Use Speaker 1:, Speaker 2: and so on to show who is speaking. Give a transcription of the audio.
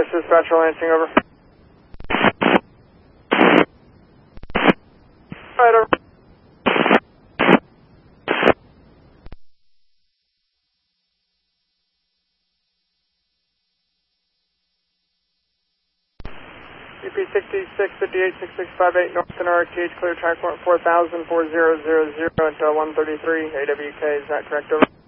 Speaker 1: dispatcher Lansing, over. Right, over. UP 66586658 North Sonora, RTH, clear track 4000 4000 until 133 AWK, is that correct, over?